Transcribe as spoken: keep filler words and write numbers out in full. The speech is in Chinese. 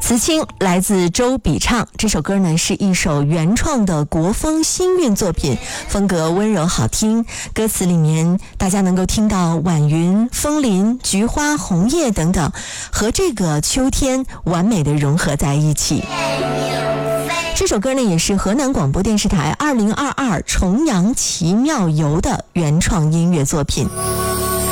词清来自周笔畅，这首歌呢是一首原创的国风新韵作品，风格温柔好听，歌词里面大家能够听到晚云、枫林、菊花、红叶等等，和这个秋天完美的融合在一起。这首歌呢也是河南广播电视台二零二二重阳奇妙游的原创音乐作品。